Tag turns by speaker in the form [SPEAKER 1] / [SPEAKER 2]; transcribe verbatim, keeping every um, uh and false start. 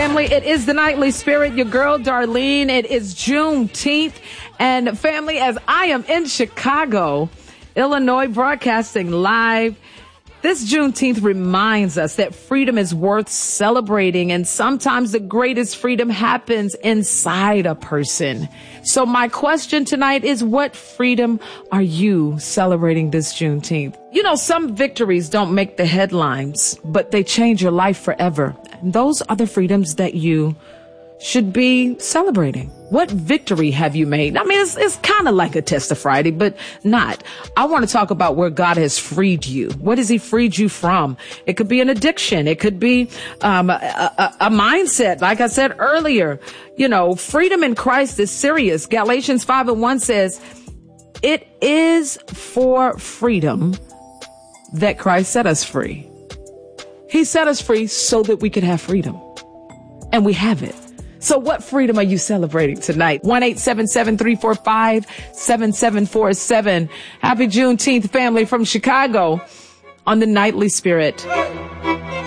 [SPEAKER 1] family. It is the Nightly Spirit, your girl, Darlene. It is Juneteenth. And family, as I am in Chicago, Illinois, broadcasting live, this Juneteenth reminds us that freedom is worth celebrating, and sometimes the greatest freedom happens inside a person. So my question tonight is, what freedom are you celebrating this Juneteenth? You know, some victories don't make the headlines, but they change your life forever. And those are the freedoms that you should be celebrating. What victory have you made? I mean, it's, it's kind of like a Test of Friday, but not. I want to talk about where God has freed you. What has he freed you from? It could be an addiction. It could be um, a, a, a mindset. Like I said earlier, you know, freedom in Christ is serious. Galatians five and one says, it is for freedom that Christ set us free. He set us free so that we could have freedom. And we have it. So what freedom are you celebrating tonight? one eight seven seven, three four five, seven seven four seven. Happy Juneteenth, family, from Chicago on the Nightly Spirit.